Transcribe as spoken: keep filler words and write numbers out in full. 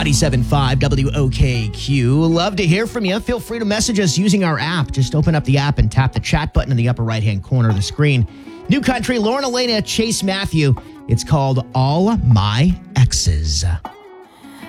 ninety-seven point five W O K Q. Love to hear from you. Feel free to message us using our app. Just open up the app and tap the chat button in the upper right-hand corner of the screen. New Country, Lauren Elena, Chase Matthew. It's called All My Exes.